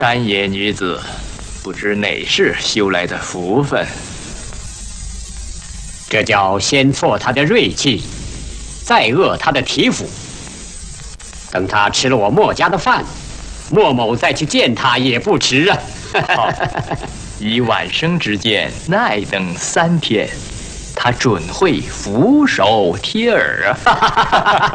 丹野女子，不知哪世修来的福分。 这叫先挫他的锐气，再扼他的体腑。等他吃了我墨家的饭，莫某再去见他也不迟啊。 好，以晚生之见，耐等3天，他准会俯首帖耳啊。